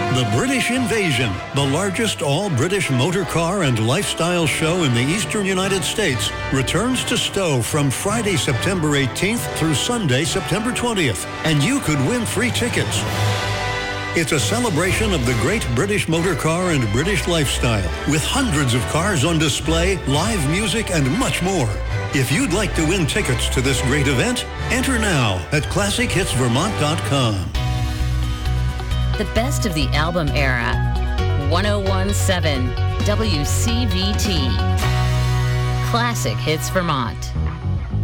The British Invasion, the largest all-British motor car and lifestyle show in the eastern United States, returns to Stowe from Friday, September 18th through Sunday, September 20th, and you could win free tickets. It's a celebration of the great British motor car and British lifestyle, with hundreds of cars on display, live music, and much more. If you'd like to win tickets to this great event, enter now at ClassicHitsVermont.com. The best of the album era. 1017 WCVT. Classic Hits Vermont.